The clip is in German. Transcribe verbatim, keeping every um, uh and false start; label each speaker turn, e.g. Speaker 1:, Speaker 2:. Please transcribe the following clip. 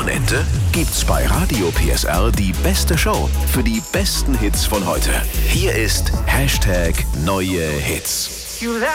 Speaker 1: Wochenende gibt's bei Radio P S R die beste Show für die besten Hits von heute. Hier ist Hashtag Neue Hits.